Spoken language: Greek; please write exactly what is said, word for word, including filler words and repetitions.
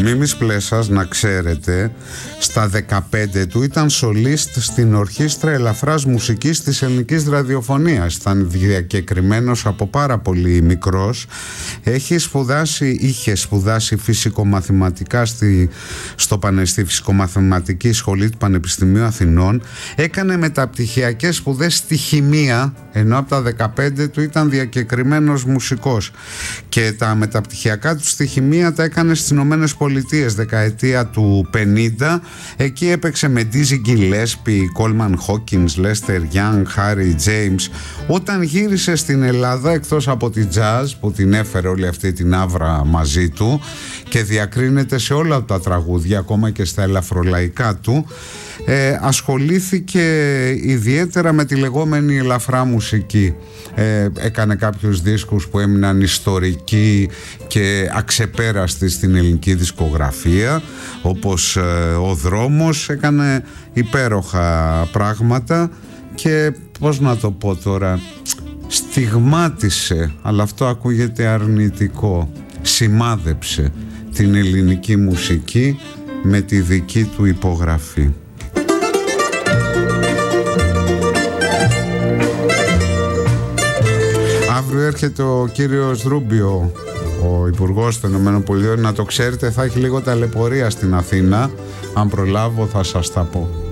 Μίμης Πλέσας, να ξέρετε, στα δεκαπέντε του ήταν σολίστ στην Ορχήστρα Ελαφράς Μουσικής της Ελληνικής Ραδιοφωνίας. Ήταν διακεκριμένος από πάρα πολύ μικρός. Έχει σπουδάσει, είχε σπουδάσει φυσικομαθηματικά στη, στο Πανεπιστήμιο, Φυσικομαθηματική Σχολή του Πανεπιστημίου Αθηνών. Έκανε μεταπτυχιακές σπουδές στη χημεία, ενώ από τα δεκαπέντε του ήταν διακεκριμένος μουσικός. Και τα μεταπτυχιακά του στη χημεία τα έκανε στις Ηνωμένες Πολιτείες δεκαετία του πενήντα. Εκεί έπαιξε με Dizzy Gillespie, Coleman Hawkins, Lester Young, Harry James. Όταν γύρισε στην Ελλάδα, εκτός από τη jazz που την έφερε όλη αυτή την άβρα μαζί του και διακρίνεται σε όλα τα τραγούδια, ακόμα και στα ελαφρολαϊκά του, ε, ασχολήθηκε ιδιαίτερα με τη λεγόμενη ελαφρά μουσική. Ε, έκανε κάποιους δίσκους που έμειναν ιστορικοί και αξεπέραστοι στην ελληνική δισκογραφία, όπως ε, ο Δρόμος. Έκανε υπέροχα πράγματα και πώς να το πω τώρα, στιγμάτισε, αλλά αυτό ακούγεται αρνητικό, σημάδεψε την ελληνική μουσική με τη δική του υπογραφή. Αύριο έρχεται ο κύριος Ρούμπιο, ο Υπουργός των ΗΠΑ. Να το ξέρετε, θα έχει λίγο ταλαιπωρία στην Αθήνα. Αν προλάβω θα σας τα πω.